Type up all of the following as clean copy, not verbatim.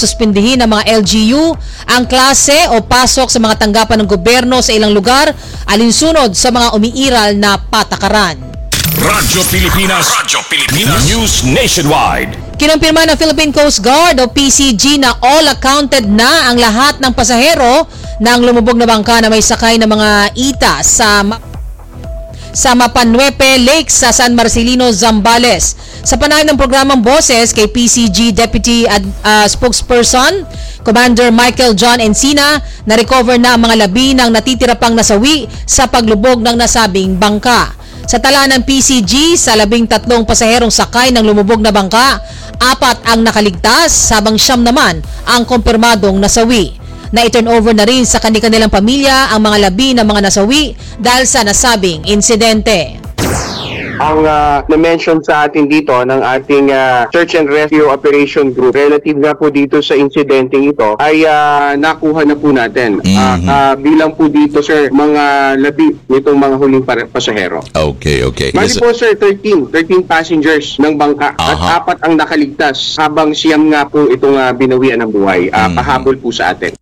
suspindihin ng mga LGU ang klase o pasok sa mga tanggapan ng gobyerno sa ilang lugar alinsunod sa mga umiiral na patakaran. Radyo Pilipinas News Nationwide. Kinumpirma ng Philippine Coast Guard o PCG na all accounted na ang lahat ng pasahero ng lumubog na bangka na may sakay ng mga ita sa Mapanuepe Lake sa San Marcelino, Zambales. Sa panayam ng programang Boses kay PCG Deputy Spokesperson Commander Michael John Encina, na-recover na ang mga labi ng natitira pang nasawi sa paglubog ng nasabing bangka. Sa tala ng PCG, sa 13 pasaherong sakay ng lumubog na bangka, 4 ang nakaligtas habang 9 naman ang kumpirmadong nasawi. Na-turn over na rin sa kanilang pamilya ang mga labi ng mga nasawi dahil sa nasabing insidente. Ang na-mention sa atin dito ng ating Search and Rescue Operation Group relative nga po dito sa insidente ito ay nakuha na po natin. Bilang po dito, sir, mga labi nitong mga huling pasahero. Okay. Bali po, sir, 13 passengers ng bangka at 4 ang nakaligtas habang siyam nga po itong binawian ng buhay. Pahabol po sa atin.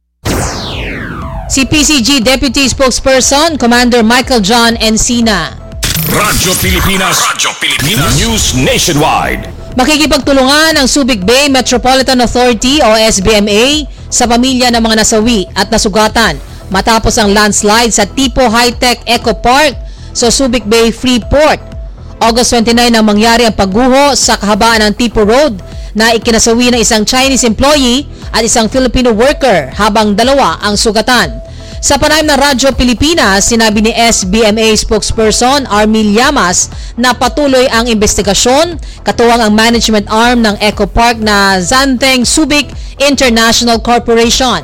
Si PCG Deputy Spokesperson Commander Michael John Encina. Radyo Pilipinas News Nationwide. Makikipagtulungan ang Subic Bay Metropolitan Authority o SBMA sa pamilya ng mga nasawi at nasugatan matapos ang landslide sa Tipo High-Tech Eco Park sa Subic Bay Freeport. August 29 nang mangyari ang pagguho sa kahabaan ng Tipo Road na ikinasawi ng isang Chinese employee at isang Filipino worker habang 2 ang sugatan. Sa panayam ng Radyo Pilipinas, sinabi ni SBMA spokesperson Armil Llamas na patuloy ang investigasyon, katuwang ang management arm ng Eco Park na Zanteng Subic International Corporation.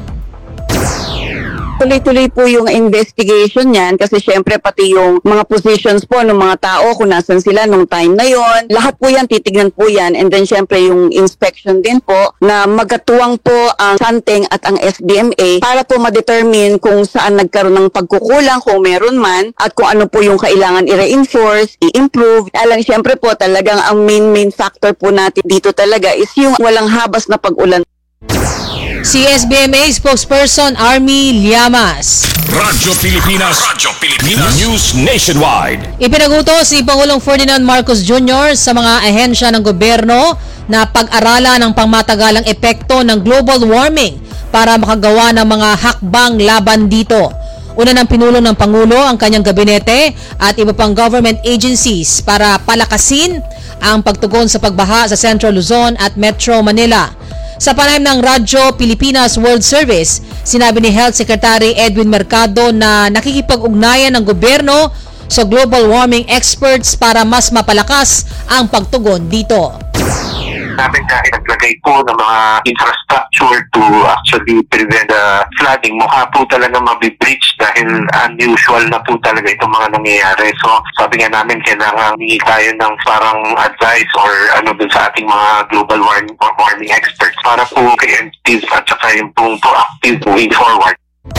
Tuloy-tuloy po yung investigation niyan kasi syempre pati yung mga positions po ng mga tao kung nasan sila nung time na yon. Lahat po yan, titignan po yan. And then syempre yung inspection din po na magkatuwang po ang Santeng at ang SBMA para po ma-determine kung saan nagkaroon ng pagkukulang kung meron man at kung ano po yung kailangan i-reinforce, i-improve. Alang syempre po talagang ang main factor po natin dito talaga is yung walang habas na pag-ulan. Si SBMA spokesperson Army Llamas. Radyo Pilipinas News Nationwide. Ipinagutos ni Pangulong Ferdinand Marcos Jr. sa mga ahensya ng gobyerno na pag-aralan ang pangmatagalang epekto ng global warming para makagawa ng mga hakbang laban dito. Una ng pinulong ng Pangulo ang kanyang gabinete at iba pang government agencies para palakasin ang pagtugon sa pagbaha sa Central Luzon at Metro Manila. Sa panayam ng Radyo Pilipinas World Service, sinabi ni Health Secretary Edwin Mercado na nakikipag-ugnayan ng gobyerno sa global warming experts para mas mapalakas ang pagtugon dito. Namin dahil naglagay po ng mga infrastructure to actually prevent flooding. Mukha po talaga mabibreach dahil unusual na po talaga itong mga nangyayari. So sabi nga namin kailangan hingi tayo ng parang advice or dun sa ating mga global warming experts para po preemptive at saka yung pong proactive moving forward.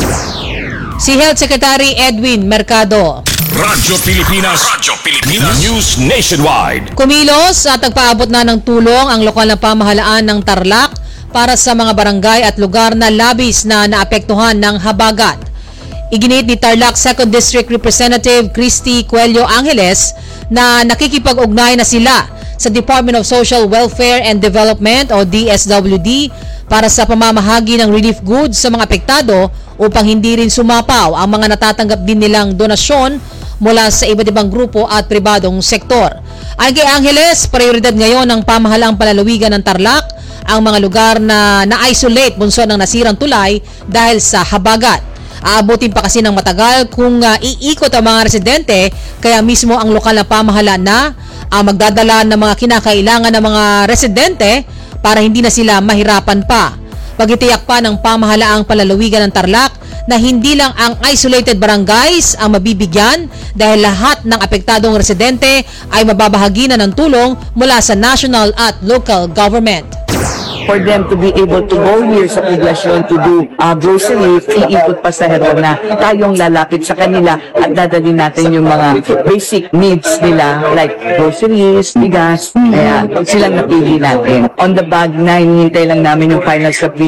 Si Health Secretary Edwin Mercado. Radyo Pilipinas News Nationwide. Kumilos at nagpaabot na ng tulong ang lokal na pamahalaan ng Tarlac para sa mga barangay at lugar na labis na naapektuhan ng habagat. Iginit ni Tarlac 2nd District Representative Christy Cuello Angeles na nakikipag-ugnay na sila sa Department of Social Welfare and Development o DSWD para sa pamamahagi ng relief goods sa mga apektado upang hindi rin sumapaw ang mga natatanggap din nilang donasyon mula sa iba't ibang grupo at pribadong sektor. Ayon kay Angeles, prioridad ngayon ng pamahalaang palalawigan ng Tarlac ang mga lugar na na-isolate bunsod ng nasirang tulay dahil sa habagat. Aabutin pa kasi ng matagal kung iikot ang mga residente, kaya mismo ang lokal na pamahalaan na ang magdadala ng mga kinakailangan ng mga residente para hindi na sila mahirapan pa. Pagitiyak pa ng pamahalaang palalawigan ng Tarlac na hindi lang ang isolated barangays ang mabibigyan dahil lahat ng apektadong residente ay mababahagi na ng tulong mula sa national at local government. For them to be able to go here sa poblasyon to do groceries, iikot pa sa hero na tayong lalapit sa kanila at dadalhin natin yung mga basic needs nila like groceries, bigas, kaya silang napili natin. On the bag na hinihintay lang namin yung final submission